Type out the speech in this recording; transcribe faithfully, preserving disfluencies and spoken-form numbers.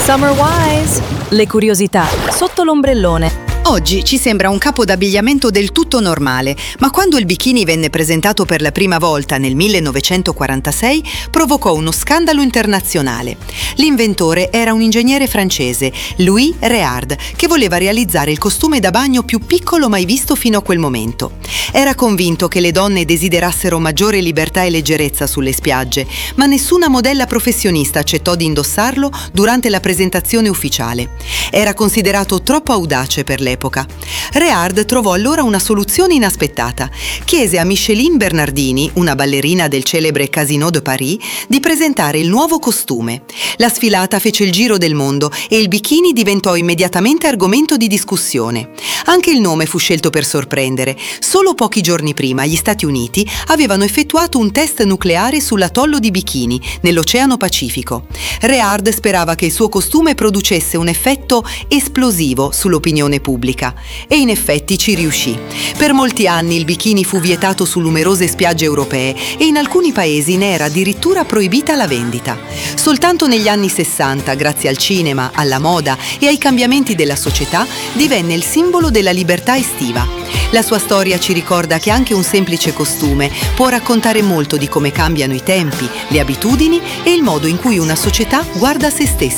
Summer Wise! Le curiosità sotto l'ombrellone. Oggi ci sembra un capo d'abbigliamento del tutto normale, ma quando il bikini venne presentato per la prima volta nel millenovecentoquarantasei provocò uno scandalo internazionale. L'inventore era un ingegnere francese, Louis Réard, che voleva realizzare il costume da bagno più piccolo mai visto fino a quel momento. Era convinto che le donne desiderassero maggiore libertà e leggerezza sulle spiagge, ma nessuna modella professionista accettò di indossarlo durante la presentazione ufficiale. Era considerato troppo audace per l'epoca. Réard trovò allora una soluzione inaspettata. Chiese a Micheline Bernardini, una ballerina del celebre Casino de Paris, di presentare il nuovo costume. La sfilata fece il giro del mondo e il bikini diventò immediatamente argomento di discussione. Anche il nome fu scelto per sorprendere. Solo pochi giorni prima gli Stati Uniti avevano effettuato un test nucleare sull'atollo di Bikini, nell'Oceano Pacifico. Réard sperava che il suo costume producesse un effetto esplosivo sull'opinione pubblica. E in effetti ci riuscì. Per molti anni il bikini fu vietato su numerose spiagge europee e in alcuni paesi ne era addirittura proibita la vendita. Soltanto negli anni sessanta, grazie al cinema, alla moda e ai cambiamenti della società, divenne il simbolo della libertà estiva. La sua storia ci ricorda che anche un semplice costume può raccontare molto di come cambiano i tempi, le abitudini e il modo in cui una società guarda se stessa.